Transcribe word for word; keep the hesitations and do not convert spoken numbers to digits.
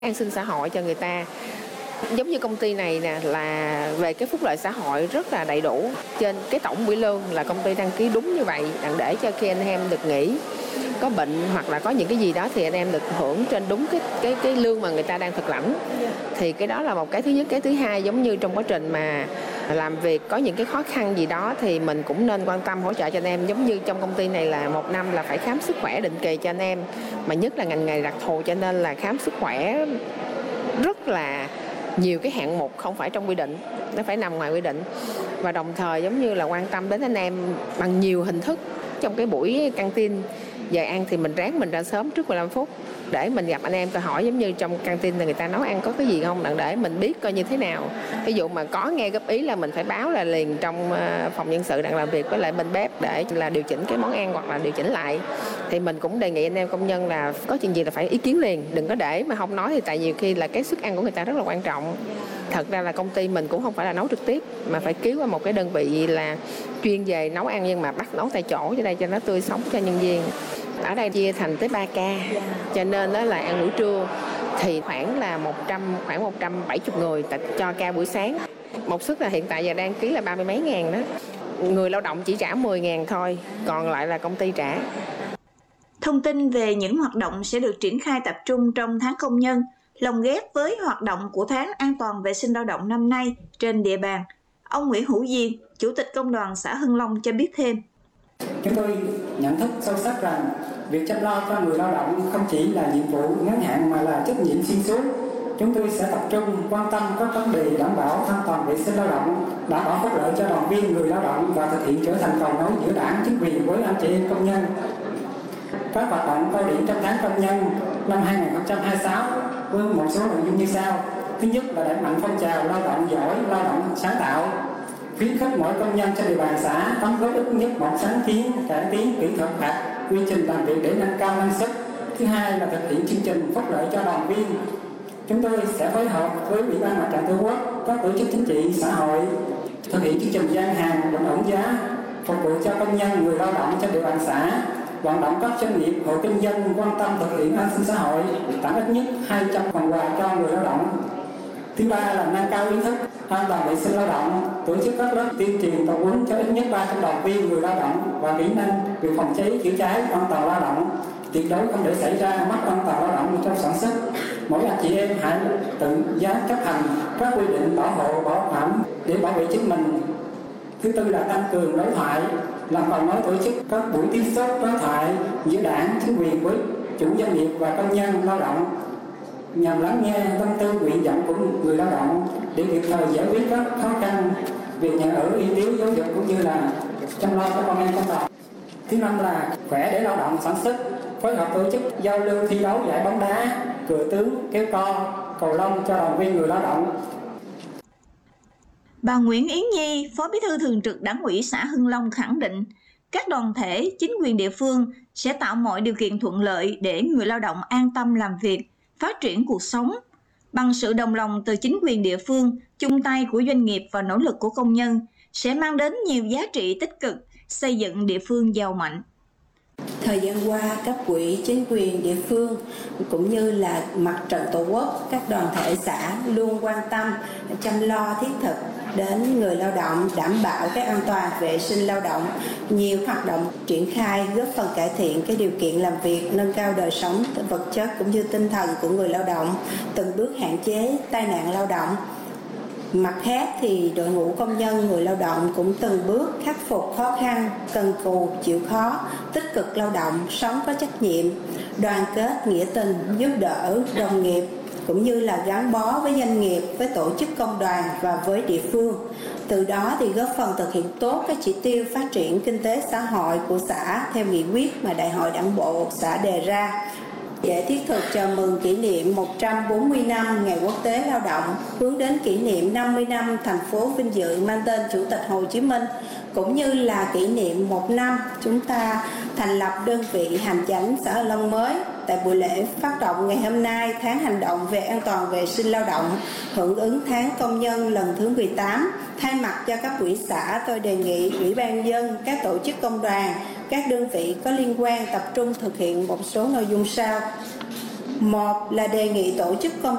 an sinh xã hội cho người ta. Giống như công ty này nè, là về cái phúc lợi xã hội rất là đầy đủ. Trên cái tổng quỹ lương là công ty đăng ký đúng như vậy, để cho khi anh em được nghỉ, có bệnh hoặc là có những cái gì đó thì anh em được hưởng trên đúng cái cái cái lương mà người ta đang thực lãnh. Thì cái đó là một cái thứ nhất. Cái thứ hai, giống như trong quá trình mà làm việc có những cái khó khăn gì đó thì mình cũng nên quan tâm hỗ trợ cho anh em. Giống như trong công ty này là một năm là phải khám sức khỏe định kỳ cho anh em, mà nhất là ngành nghề đặc thù cho nên là khám sức khỏe rất là nhiều cái hạng mục không phải trong quy định, nó phải nằm ngoài quy định. Và đồng thời giống như là quan tâm đến anh em bằng nhiều hình thức. Trong cái buổi căng tin giờ ăn thì mình ráng mình ra sớm trước mười lăm phút để mình gặp anh em, tôi hỏi giống như trong căng tin là người ta nấu ăn có cái gì không, để mình biết coi như thế nào. Ví dụ mà có nghe góp ý là mình phải báo là liền trong phòng nhân sự đang làm việc với lại bên bếp để là điều chỉnh cái món ăn hoặc là điều chỉnh lại. Thì mình cũng đề nghị anh em công nhân là có chuyện gì là phải ý kiến liền, đừng có để mà không nói, thì tại nhiều khi là cái suất ăn của người ta rất là quan trọng. Thật ra là công ty mình cũng không phải là nấu trực tiếp mà phải ký qua một cái đơn vị là chuyên về nấu ăn, nhưng mà bắt nấu tại chỗ cho đây cho nó tươi sống cho nhân viên. Ở đây chia thành tới ba ca, cho nên đó là ăn buổi trưa thì khoảng là một trăm khoảng một trăm bảy mươi người cho ca buổi sáng. Một suất là hiện tại giờ đang ký là ba mươi mấy ngàn đó. Người lao động chỉ trả mười ngàn thôi, còn lại là công ty trả. Thông tin về những hoạt động sẽ được triển khai tập trung trong tháng công nhân, lồng ghép với hoạt động của tháng an toàn vệ sinh lao động năm nay trên địa bàn. Ông Nguyễn Hữu Diên, Chủ tịch Công đoàn xã Hưng Long cho biết thêm. Chúng tôi nhận thức sâu sắc rằng việc chăm lo cho người lao động không chỉ là nhiệm vụ ngắn hạn mà là trách nhiệm xuyên suốt. Chúng tôi sẽ tập trung quan tâm các vấn đề đảm bảo an toàn vệ sinh lao động, đảm bảo phúc lợi cho đoàn viên người lao động và thực hiện trở thành cầu nối giữa đảng, chính quyền với anh chị em công nhân. Các hoạt động cao điểm trong tháng công nhân năm hai không hai sáu với một số nội dung như sau. Thứ nhất là đẩy mạnh phong trào lao động giỏi, lao động sáng tạo, khuyến khích mỗi công nhân trên địa bàn xã đóng góp ít nhất một sáng kiến, cải tiến kỹ thuật hoặc quy trình làm việc để nâng cao năng suất. Thứ hai là thực hiện chương trình phúc lợi cho đoàn viên. Chúng tôi sẽ phối hợp với Ủy ban Mặt trận Tổ quốc, các tổ chức chính trị, xã hội thực hiện chương trình gian hàng bình ổn giá phục vụ cho công nhân người lao động trên địa bàn xã, vận động các doanh nghiệp, hộ kinh doanh quan tâm thực hiện an sinh xã hội, tặng ít nhất hai trăm phần quà cho người lao động. Thứ ba là nâng cao ý thức an toàn vệ sinh lao động, tổ chức các lớp tuyên truyền tập huấn cho ít nhất ba trăm đoàn viên người lao động và kỹ năng về phòng cháy chữa cháy, an toàn lao động. Tuyệt đối không để xảy ra mất an toàn lao động trong sản xuất. Mỗi anh chị em hãy tự giác chấp hành các quy định bảo hộ, bảo đảm để bảo vệ chính mình. Thứ tư là tăng cường đối thoại, làm cầu nối tổ chức các buổi tiếp xúc đối thoại giữa đảng, chính quyền với chủ doanh nghiệp và công nhân lao động, nhằm lắng nghe tâm tư nguyện vọng của người lao động để kịp thời giải quyết các khó khăn về nhà ở, y tế, giáo dục cũng như là chăm lo cho con em công đoàn. Thứ năm là khỏe để lao động sản xuất, phối hợp tổ chức giao lưu thi đấu giải bóng đá, cờ tướng, kéo co, cầu lông cho đoàn viên người lao động. Bà Nguyễn Yến Nhi, Phó Bí thư Thường trực Đảng ủy xã Hưng Long khẳng định, các đoàn thể, chính quyền địa phương sẽ tạo mọi điều kiện thuận lợi để người lao động an tâm làm việc, phát triển cuộc sống. Bằng sự đồng lòng từ chính quyền địa phương, chung tay của doanh nghiệp và nỗ lực của công nhân sẽ mang đến nhiều giá trị tích cực, xây dựng địa phương giàu mạnh. Thời gian qua, cấp ủy, chính quyền địa phương cũng như là Mặt trận Tổ quốc, các đoàn thể xã luôn quan tâm, chăm lo thiết thực đến người lao động, đảm bảo cái an toàn vệ sinh lao động. Nhiều hoạt động triển khai góp phần cải thiện cái điều kiện làm việc, nâng cao đời sống vật chất cũng như tinh thần của người lao động, từng bước hạn chế tai nạn lao động. Mặt khác thì đội ngũ công nhân người lao động cũng từng bước khắc phục khó khăn, cần cù, chịu khó, tích cực lao động, sống có trách nhiệm, đoàn kết, nghĩa tình, giúp đỡ đồng nghiệp, cũng như là gắn bó với doanh nghiệp, với tổ chức công đoàn và với địa phương. Từ đó thì góp phần thực hiện tốt các chỉ tiêu phát triển kinh tế xã hội của xã theo nghị quyết mà Đại hội Đảng bộ xã đề ra. Để thiết thực chào mừng kỷ niệm một trăm bốn mươi năm Ngày Quốc tế Lao động, hướng đến kỷ niệm năm mươi năm thành phố vinh dự mang tên Chủ tịch Hồ Chí Minh, cũng như là kỷ niệm một năm chúng ta thành lập đơn vị hành chánh xã Hưng Long mới. Tại buổi lễ phát động ngày hôm nay, tháng hành động về an toàn vệ sinh lao động, hưởng ứng tháng công nhân lần thứ mười tám, thay mặt cho các quỹ xã, tôi đề nghị Ủy ban nhân dân, các tổ chức công đoàn, các đơn vị có liên quan tập trung thực hiện một số nội dung sau. Một là đề nghị tổ chức công